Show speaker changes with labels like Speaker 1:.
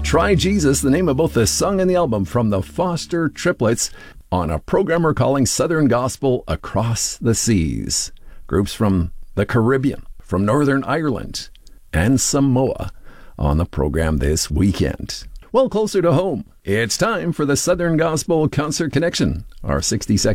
Speaker 1: Try Jesus, the name of both the song and the album from the Foster Triplets, on a program we're calling Southern Gospel Across the Seas. Groups from the Caribbean, from Northern Ireland, and Samoa on the program this weekend. Well, closer to home, it's time for the Southern Gospel Concert Connection, our 60-second